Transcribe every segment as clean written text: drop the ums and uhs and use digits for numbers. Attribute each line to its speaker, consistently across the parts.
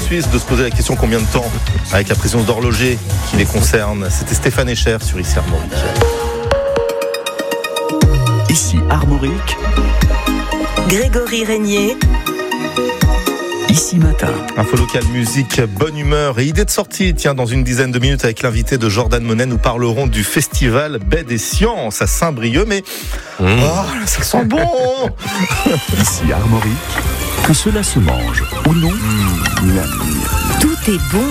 Speaker 1: Suisse de se poser la question combien de temps avec la présence d'horloger qui les concerne. C'était Stéphane Echer sur Ici Armorique.
Speaker 2: Ici Armorique,
Speaker 3: Grégory Régnier.
Speaker 2: Ici Matin.
Speaker 1: Info locale, musique, bonne humeur et idée de sortie. Tiens, dans une dizaine de minutes avec l'invité de Jordan Monet, nous parlerons du festival Baie des Sciences à Saint-Brieuc. Mais ça sent bon.
Speaker 2: Ici Armorique, que cela se mange ou non,
Speaker 3: Tout est bon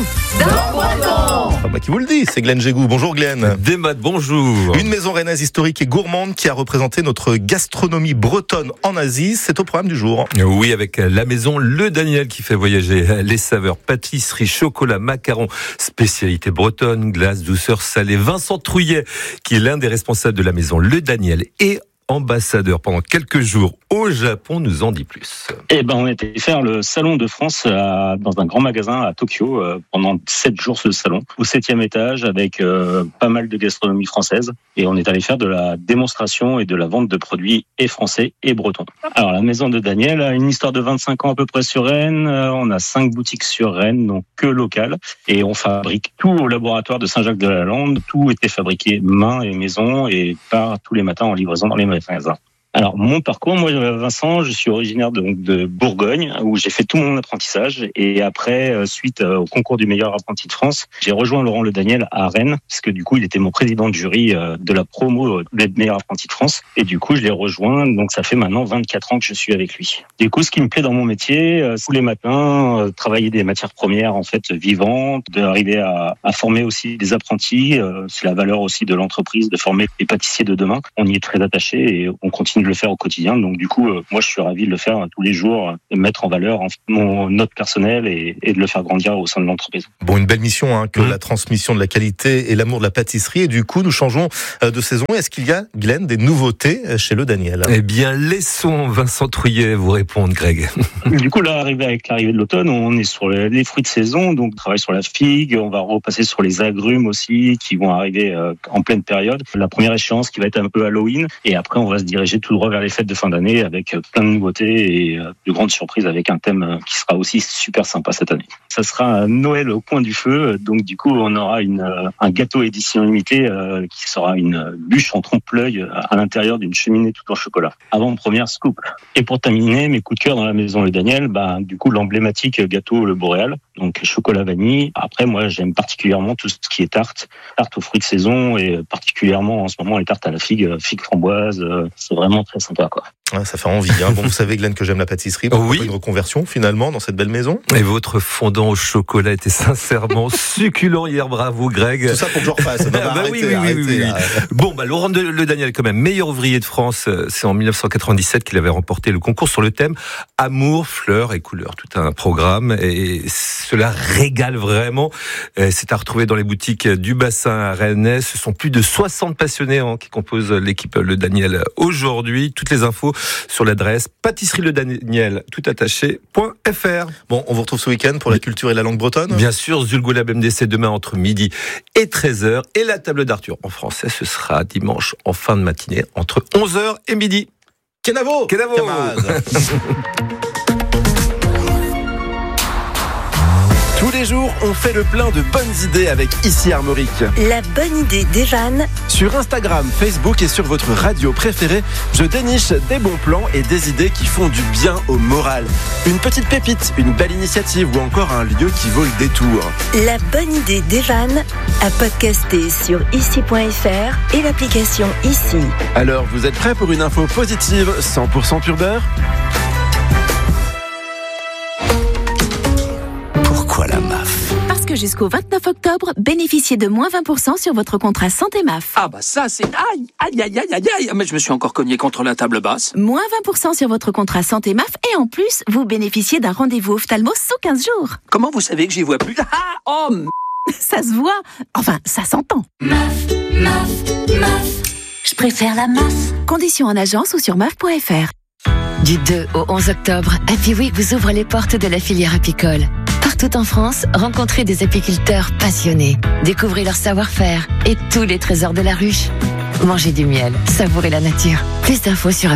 Speaker 1: Qui vous le dit, c'est Glenn Jégou. Bonjour Glenn.
Speaker 4: Des maths, bonjour.
Speaker 1: Une maison rennaise historique et gourmande qui a représenté notre gastronomie bretonne en Asie. C'est au programme du jour.
Speaker 4: Oui, avec la maison Le Daniel qui fait voyager les saveurs pâtisserie, chocolat, macarons, spécialité bretonne, glace, douceur, salée. Vincent Trouillet, qui est l'un des responsables de la maison Le Daniel et ambassadeur pendant quelques jours au Japon, nous en dit plus.
Speaker 5: On était faire le salon de France dans un grand magasin à Tokyo pendant 7 jours ce salon, au 7e étage avec pas mal de gastronomie française, et on est allé faire de la démonstration et de la vente de produits et français et bretons. Alors la maison de Daniel a une histoire de 25 ans à peu près sur Rennes, on a 5 boutiques sur Rennes, donc que locales, et on fabrique tout au laboratoire de Saint-Jacques-de-la-Lande, tout était fabriqué main et maison et part tous les matins en livraison dans les magasins. Alors mon parcours, moi Vincent, je suis originaire de Bourgogne où j'ai fait tout mon apprentissage, et après suite au concours du meilleur apprenti de France, j'ai rejoint Laurent Le Daniel à Rennes parce que du coup il était mon président de jury de la promo des meilleurs apprentis de France, et du coup je l'ai rejoint, donc ça fait maintenant 24 ans que je suis avec lui. Du coup ce qui me plaît dans mon métier, tous les matins travailler des matières premières en fait vivantes, d'arriver à former aussi des apprentis, c'est la valeur aussi de l'entreprise de former les pâtissiers de demain. On y est très attaché et on continue de le faire au quotidien. Donc du coup, moi je suis ravi de le faire tous les jours, de mettre en valeur mon note personnelle et de le faire grandir au sein de l'entreprise.
Speaker 1: Bon, une belle mission que la transmission de la qualité et l'amour de la pâtisserie. Et du coup, nous changeons de saison. Est-ce qu'il y a, Glenn, des nouveautés chez Le Daniel ?
Speaker 4: Eh bien, laissons Vincent Trouillet vous répondre, Greg.
Speaker 5: Du coup, là, avec l'arrivée de l'automne, on est sur les fruits de saison, donc on travaille sur la figue, on va repasser sur les agrumes aussi, qui vont arriver en pleine période. La première échéance qui va être un peu Halloween, et après on va se diriger tout droit vers les fêtes de fin d'année avec plein de nouveautés et de grandes surprises avec un thème qui sera aussi super sympa cette année. Ça sera Noël au coin du feu, donc du coup on aura un gâteau édition limitée qui sera une bûche en trompe-l'œil à l'intérieur d'une cheminée tout en chocolat. Avant-première scoop. Et pour terminer, mes coups de cœur dans la maison Le Daniel, du coup l'emblématique gâteau Le Boréal, donc chocolat vanille. Après moi j'aime particulièrement tout ce qui est tarte aux fruits de saison, et particulièrement en ce moment les tartes à la figue framboise, c'est vraiment très sympa quoi.
Speaker 1: Ouais, ça fait envie. Bon, vous savez Glenn que j'aime la pâtisserie. Pourquoi une reconversion finalement dans cette belle maison ?
Speaker 4: Et votre fondant au chocolat était sincèrement succulent hier. Bravo Greg.
Speaker 1: Tout ça pour que je refasse.
Speaker 4: Oui. Bon, Laurent Le Daniel quand même, meilleur ouvrier de France. C'est en 1997 qu'il avait remporté le concours sur le thème Amour, fleurs et couleurs. Tout un programme, et cela régale vraiment. C'est à retrouver dans les boutiques du bassin rennais. Ce sont plus de 60 passionnés qui composent l'équipe Le Daniel aujourd'hui. Toutes les infos sur l'adresse pâtisserieledaniel toutattaché.fr.
Speaker 1: Bon, on vous retrouve ce week-end pour la culture et la langue bretonne.
Speaker 4: Bien sûr, Zulgolab MDC demain entre midi et 13h, et la table d'Arthur en français, ce sera dimanche en fin de matinée entre 11h et midi.
Speaker 1: Kenavo, camarades.
Speaker 6: Tous les jours, on fait le plein de bonnes idées avec Ici Armorique.
Speaker 3: La bonne idée d'Evan.
Speaker 6: Sur Instagram, Facebook et sur votre radio préférée, je déniche des bons plans et des idées qui font du bien au moral. Une petite pépite, une belle initiative ou encore un lieu qui vaut le détour.
Speaker 3: La bonne idée d'Evan à podcaster sur ici.fr et l'application Ici.
Speaker 6: Alors, vous êtes prêts pour une info positive 100% pur beurre ?
Speaker 2: Pourquoi la MAF ?
Speaker 7: Parce que jusqu'au 29 octobre, bénéficiez de moins 20% sur votre contrat santé MAF.
Speaker 8: Ah ça c'est... Aïe, mais je me suis encore cogné contre la table basse.
Speaker 7: Moins 20% sur votre contrat santé MAF, et en plus, vous bénéficiez d'un rendez-vous ophtalmo sous 15 jours.
Speaker 8: Comment vous savez que j'y vois plus ?
Speaker 7: Ça se voit, enfin ça s'entend.
Speaker 9: MAF, je préfère la MAF.
Speaker 7: Conditions en agence ou sur maf.fr.
Speaker 10: Du 2 au 11 octobre, Happy Week vous ouvre les portes de la filière apicole. Partout en France, rencontrez des apiculteurs passionnés. Découvrez leur savoir-faire et tous les trésors de la ruche. Mangez du miel, savourez la nature. Plus d'infos sur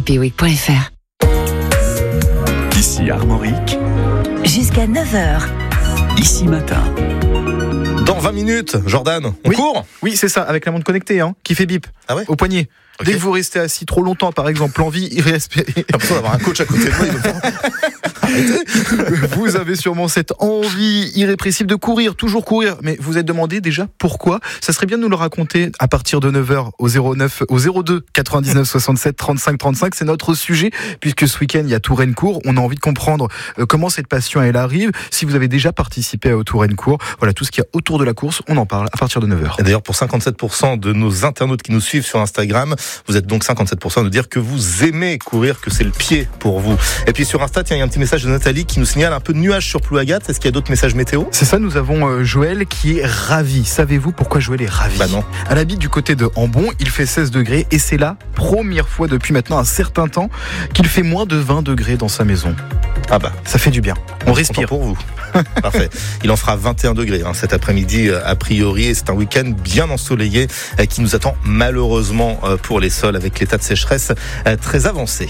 Speaker 10: happyweek.fr.
Speaker 2: Ici Armorique.
Speaker 3: Jusqu'à 9h.
Speaker 2: Ici Matin.
Speaker 1: Dans 20 minutes, Jordan, on court ?
Speaker 9: Oui, c'est ça, avec la montre connectée qui fait bip au poignet. Okay. Dès que vous restez assis trop longtemps, par exemple, l'envie irrespirée.
Speaker 1: L'impression d'avoir un coach à côté de moi, il veut pas...
Speaker 9: Vous avez sûrement cette envie irrépressible de courir, toujours courir. Mais vous êtes demandé déjà pourquoi ? Ça serait bien de nous le raconter à partir de 9h au 02 99 67 35 35. C'est notre sujet, puisque ce week-end, il y a Touraine-Court. On a envie de comprendre comment cette passion, elle arrive. Si vous avez déjà participé au Touraine-Court, voilà, tout ce qu'il y a autour de la course, on en parle à partir de 9h.
Speaker 1: Et d'ailleurs, pour 57% de nos internautes qui nous suivent sur Instagram, vous êtes donc 57% de dire que vous aimez courir, que c'est le pied pour vous. Et puis sur Insta, il y a un petit message de Nathalie qui nous signale un peu de nuages sur Plouagat. Est-ce qu'il y a d'autres messages météo ?
Speaker 9: C'est ça, nous avons Joël qui est ravi. Savez-vous pourquoi Joël est ravi ?
Speaker 1: Bah non.
Speaker 9: Elle habite du côté de Ambon, il fait 16 degrés et c'est la première fois depuis maintenant un certain temps qu'il fait moins de 20 degrés dans sa maison.
Speaker 1: Ah bah,
Speaker 9: ça fait du bien. On respire.
Speaker 1: Pour vous. Parfait. Il en fera 21 degrés cet après-midi a priori et c'est un week-end bien ensoleillé qui nous attend malheureusement pour les sols avec l'état de sécheresse très avancé.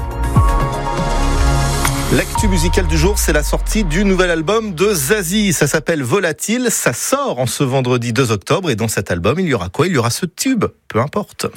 Speaker 1: L'actu musicale du jour, c'est la sortie du nouvel album de Zazie. Ça s'appelle Volatile. Ça sort en ce vendredi 2 octobre. Et dans cet album, il y aura quoi ? Il y aura ce tube. Peu importe.